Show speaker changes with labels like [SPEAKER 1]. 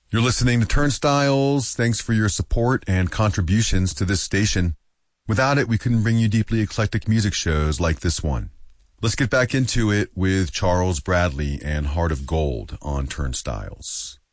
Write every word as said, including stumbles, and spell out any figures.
[SPEAKER 1] You're listening to Turnstiles. Thanks for your support and contributions to this station. Without it, we couldn't bring you deeply eclectic music shows like this one. Let's get back into it with Charles Bradley and Heart of Gold on Turnstiles.